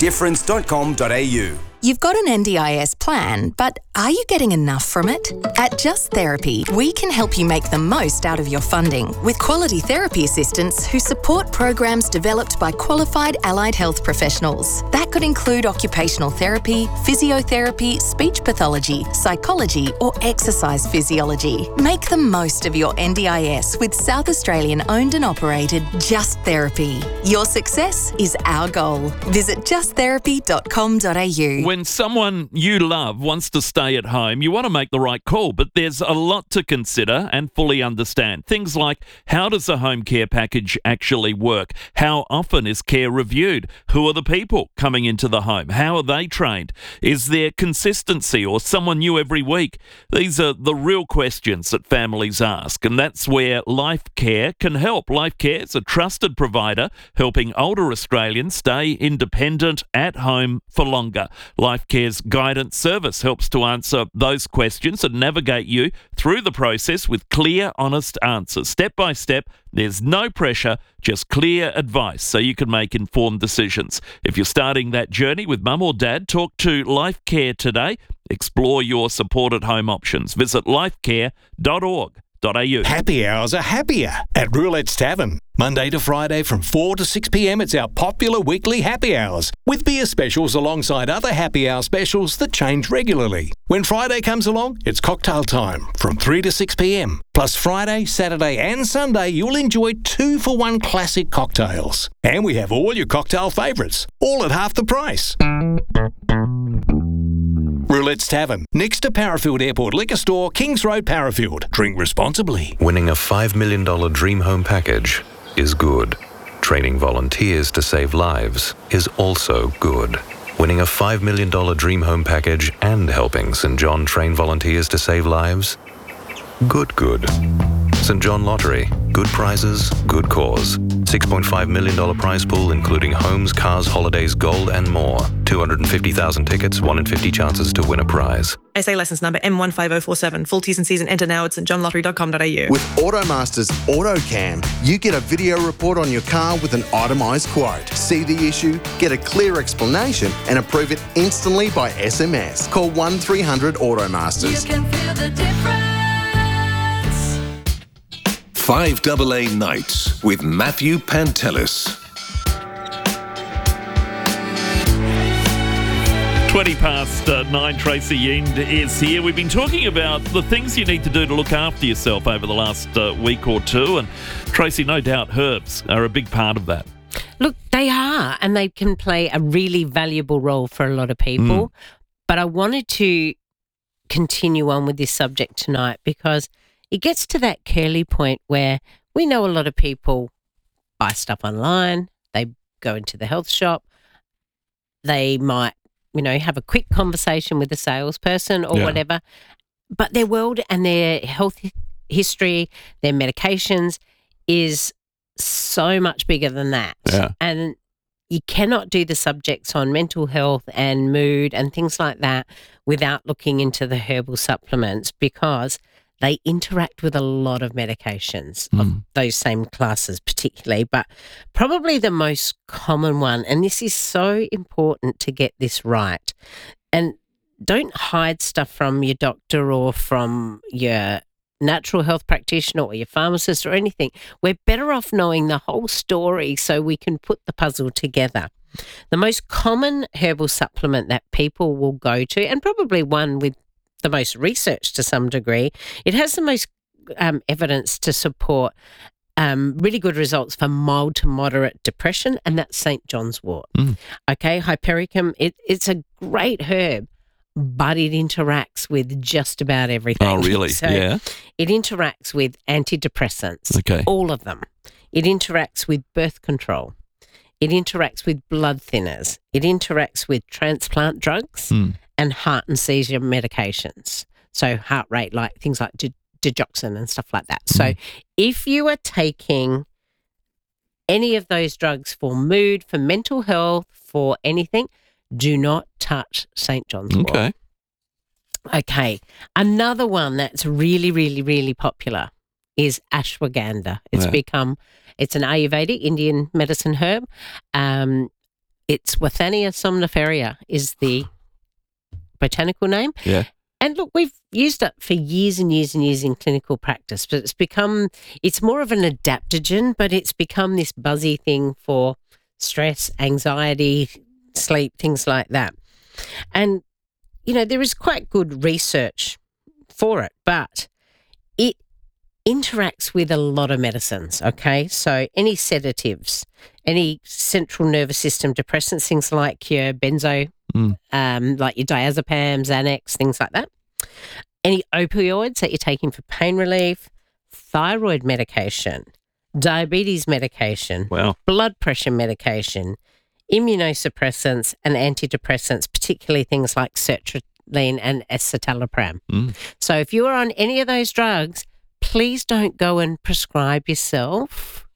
BigDifference.com.au. You've got an NDIS plan, but are you getting enough from it? At Just Therapy, we can help you make the most out of your funding with quality therapy assistants who support programs developed by qualified allied health professionals. That could include occupational therapy, physiotherapy, speech pathology, psychology, or exercise physiology. Make the most of your NDIS with South Australian owned and operated Just Therapy. Your success is our goal. Visit justtherapy.com.au. When someone you love wants to stay at home, you want to make the right call, but there's a lot to consider and fully understand. Things like, how does a home care package actually work? How often is care reviewed? Who are the people coming into the home? How are they trained? Is there consistency or someone new every week? These are the real questions that families ask, and that's where Life Care can help. Life Care is a trusted provider helping older Australians stay independent at home for longer. Life Care's guidance service helps to answer those questions and navigate you through the process with clear, honest answers. Step by step, there's no pressure, just clear advice so you can make informed decisions. If you're starting that journey with mum or dad, talk to Life Care today. Explore your supported home options. Visit lifecare.org.au. Happy hours are happier at Roulette's Tavern. Monday to Friday from 4 to 6 p.m. it's our popular weekly happy hours with beer specials alongside other happy hour specials that change regularly. When Friday comes along, it's cocktail time from 3 to 6 p.m. Plus Friday, Saturday and Sunday you'll enjoy 2-for-1 classic cocktails. And we have all your cocktail favourites, all at half the price. Roulette's Tavern, next to Parafield Airport Liquor Store, Kings Road, Parafield. Drink responsibly. Winning a $5 million dream home package is good. Training volunteers to save lives is also good. Winning a $5 million dream home package and helping St. John train volunteers to save lives? Good. St. John Lottery. Good prizes, good cause. $6.5 million prize pool including homes, cars, holidays, gold and more. 250,000 tickets, 1 in 50 chances to win a prize. SA licence number M15047. Full T's and C's and enter now at stjohnlottery.com.au. With Automaster's AutoCam, you get a video report on your car with an itemised quote. See the issue, get a clear explanation and approve it instantly by SMS. Call 1300 Automasters. You can feel the difference. 5AA Nights with Matthew Pantelis. 9:20, Tracy Yend is here. We've been talking about the things you need to do to look after yourself over the last week or two. And Tracy, no doubt herbs are a big part of that. Look, they are, and they can play a really valuable role for a lot of people. But I wanted to continue on with this subject tonight because it gets to that curly point where we know a lot of people buy stuff online, they go into the health shop, they might, have a quick conversation with the salesperson or whatever, but their world and their health history, their medications is so much bigger than that. Yeah. And you cannot do the subjects on mental health and mood and things like that without looking into the herbal supplements because they interact with a lot of medications of those same classes particularly, but probably the most common one, and this is so important to get this right, and don't hide stuff from your doctor or from your natural health practitioner or your pharmacist or anything. We're better off knowing the whole story so we can put the puzzle together. The most common herbal supplement that people will go to, and probably one with the most research to some degree, it has the most evidence to support really good results for mild to moderate depression, and that's St. John's wort. Okay, Hypericum, it's a great herb, but it interacts with just about everything. Oh, really? So Yeah. It interacts with antidepressants, Okay. all of them. It interacts with birth control. It interacts with blood thinners. It interacts with transplant drugs and heart and seizure medications. So heart rate, like things like digoxin and stuff like that. So if you are taking any of those drugs for mood, for mental health, for anything, do not touch St. John's wort. Okay. Okay. Another one that's really, really, really popular is ashwagandha. It's an Ayurvedic Indian medicine herb. It's Withania somniferia is the botanical name. Yeah. And look, we've used it for years and years and years in clinical practice, but it's more of an adaptogen, but it's become this buzzy thing for stress, anxiety, sleep, things like that. And, there is quite good research for it, but it interacts with a lot of medicines, okay? So any sedatives, any central nervous system depressants, things like your benzo, like your diazepam, Xanax, things like that. Any opioids that you're taking for pain relief, thyroid medication, diabetes medication, blood pressure medication, immunosuppressants and antidepressants, particularly things like sertraline and escitalopram. So if you're on any of those drugs, please don't go and prescribe yourself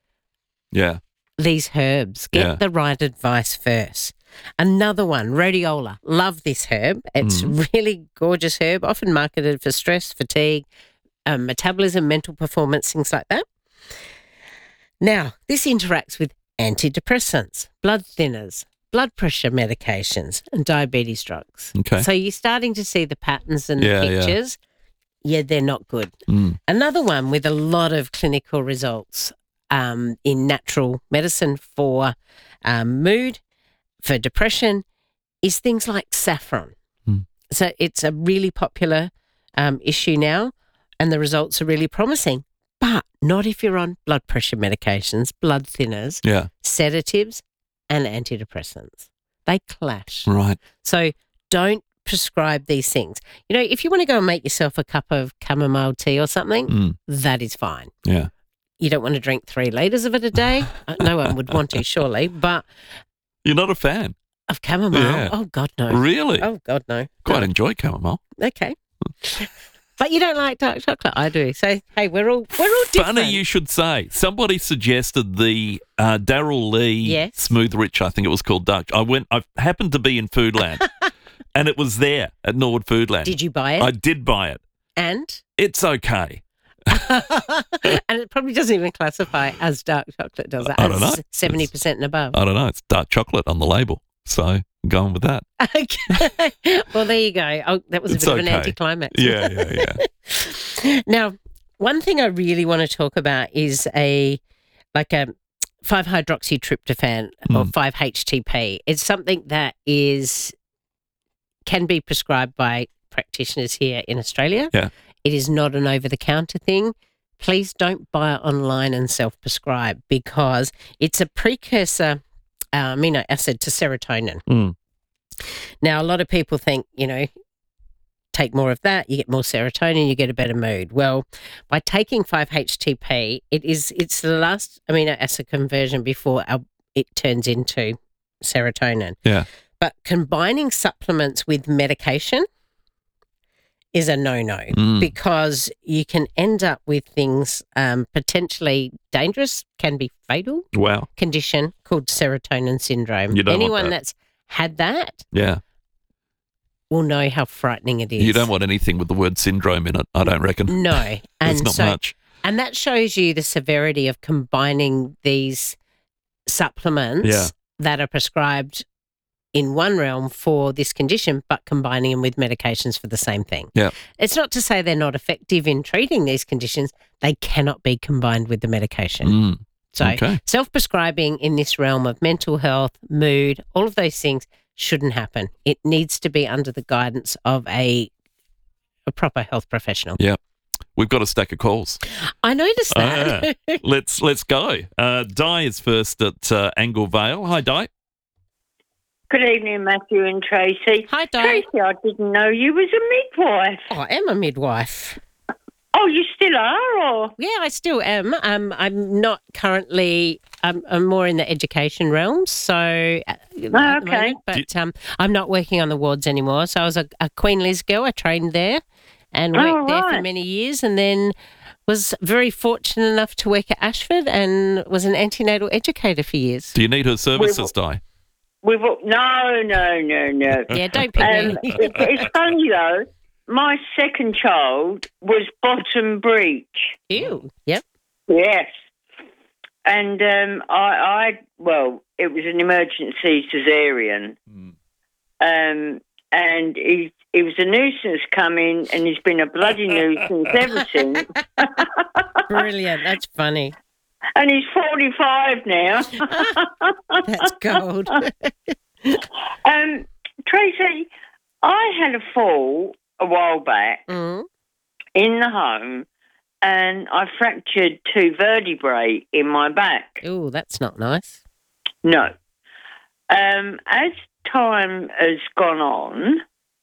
these herbs. Get the right advice first. Another one, rhodiola. Love this herb. It's really gorgeous herb, often marketed for stress, fatigue, metabolism, mental performance, things like that. Now, this interacts with antidepressants, blood thinners, blood pressure medications, and diabetes drugs. Okay. So you're starting to see the patterns and the pictures. Yeah, they're not good. Another one with a lot of clinical results in natural medicine for mood, for depression, is things like saffron. So it's a really popular issue now, and the results are really promising. But not if you're on blood pressure medications, blood thinners, sedatives, and antidepressants. They clash. Right. So don't prescribe these things. If you want to go and make yourself a cup of chamomile tea or something, that is fine. Yeah. You don't want to drink 3 litres of it a day. No one would want to, surely. But you're not a fan of chamomile? Yeah. Oh, God, no. Really? Oh, God, no. Quite enjoy chamomile. Okay. But you don't like dark chocolate. I do. So, hey, we're all different. Funny you should say. Somebody suggested the Darryl Lee Smooth Rich, I think it was called dark. I happened to be in Foodland and it was there at Norwood Foodland. Did you buy it? I did buy it. And? It's okay. And it probably doesn't even classify as dark chocolate, does it? I don't know. 70% and above. I don't know. It's dark chocolate on the label. So I'm going with that. Okay. Well, there you go. Oh, that was a bit of an anticlimax. Yeah. Now, one thing I really want to talk about is a 5-hydroxytryptophan or 5-HTP. It's something that can be prescribed by practitioners here in Australia. Yeah. It is not an over-the-counter thing. Please don't buy it online and self-prescribe because it's a precursor amino acid to serotonin. Now, a lot of people think, take more of that, you get more serotonin, you get a better mood. Well, by taking 5-HTP, it's the last amino acid conversion before it turns into serotonin. Yeah. But combining supplements with medication is a no-no because you can end up with things potentially dangerous, can be fatal. Wow. Condition called serotonin syndrome. You don't want Anyone that. that's had that Yeah. will know how frightening it is. You don't want anything with the word syndrome in it, I don't reckon. No. There's not much. And that shows you the severity of combining these supplements that are prescribed in one realm for this condition, but combining them with medications for the same thing. Yeah. It's not to say they're not effective in treating these conditions. They cannot be combined with the medication. So self-prescribing in this realm of mental health, mood, all of those things shouldn't happen. It needs to be under the guidance of a proper health professional. Yeah. We've got a stack of calls. I noticed that. Let's go. Di is first at Angle Vale. Hi, Di. Good evening, Matthew and Tracy. Hi, Di. Tracy, I didn't know you was a midwife. Oh, I am a midwife. Oh, you still are, or? Yeah, I still am. I'm not currently. I'm more in the education realm, so at the moment, but I'm not working on the wards anymore. So I was a Queen Liz girl. I trained there and worked there for many years, and then was very fortunate enough to work at Ashford and was an antenatal educator for years. Do you need her services, Di? No. Yeah, don't pick me. It's funny though. My second child was bottom breech. Ew. Yep. Yes. And it was an emergency cesarean. And he was a nuisance coming, and he's been a bloody nuisance ever since. Brilliant. That's funny. And he's 45 now. That's gold. Tracy, I had a fall a while back in the home, and I fractured 2 vertebrae in my back. Oh, that's not nice. No. As time has gone on,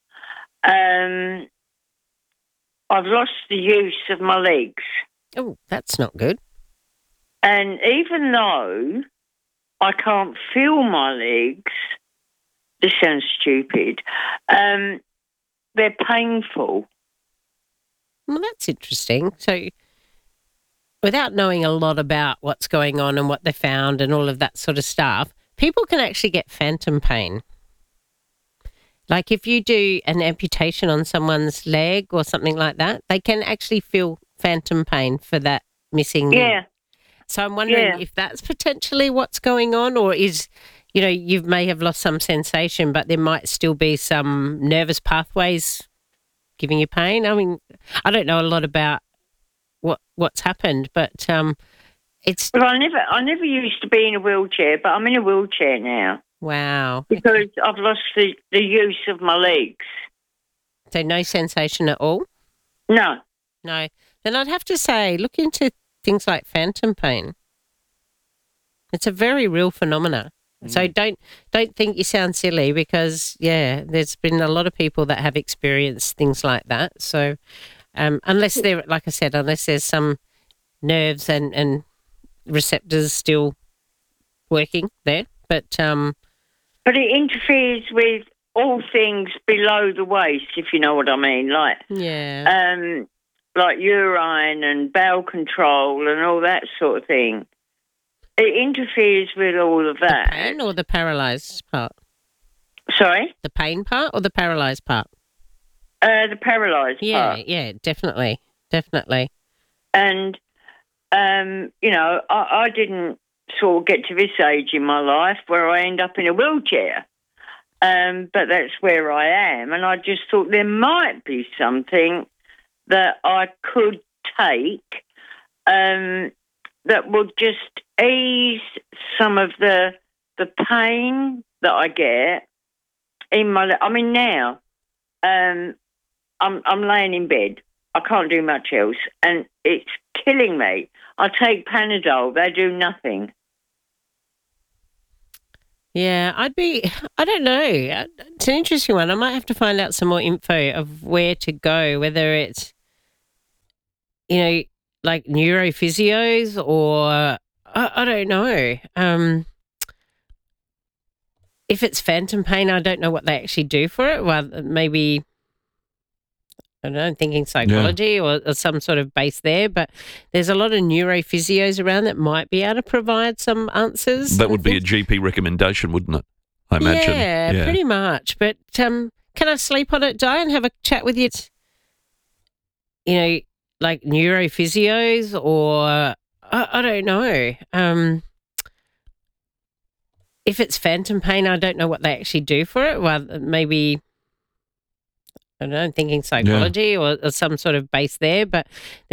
I've lost the use of my legs. Oh, that's not good. And even though I can't feel my legs, this sounds stupid, they're painful. Well, that's interesting. So without knowing a lot about what's going on and what they found and all of that sort of stuff, people can actually get phantom pain. Like if you do an amputation on someone's leg or something like that, they can actually feel phantom pain for that missing leg. So I'm wondering if that's potentially what's going on, or is, you may have lost some sensation, but there might still be some nervous pathways giving you pain. I mean, I don't know a lot about what's happened, but it's. Well, I never used to be in a wheelchair, but I'm in a wheelchair now. Wow. Because I've lost the use of my legs. So no sensation at all? No. No. Then I'd have to say, look into things like phantom pain. It's a very real phenomena. So don't think you sound silly because, there's been a lot of people that have experienced things like that. So unless they're, like I said, unless there's some nerves and receptors still working there. But it interferes with all things below the waist, if you know what I mean. Like urine and bowel control and all that sort of thing. It interferes with all of that. The pain or the paralysed part? Sorry? The pain part or the paralysed part? The paralysed part. Yeah, definitely. Definitely. And, I didn't sort of get to this age in my life where I end up in a wheelchair. But that's where I am. And I just thought there might be something that I could take that will just ease some of the pain that I get in my. I mean, now I'm laying in bed. I can't do much else, and it's killing me. I take Panadol; they do nothing. Yeah, I don't know. It's an interesting one. I might have to find out some more info of where to go, whether it's, like neurophysios or I don't know. If it's phantom pain, I don't know what they actually do for it. Well, maybe, I don't know, I'm thinking psychology or some sort of base there, but there's a lot of neurophysios around that might be able to provide some answers. That would be a GP recommendation, wouldn't it? I imagine. Yeah, pretty much. But can I sleep on it, Di, and have a chat with you? Like neurophysios or I don't know. If it's phantom pain, I don't know what they actually do for it. Well, maybe, I don't know, I'm thinking psychology or some sort of base there, but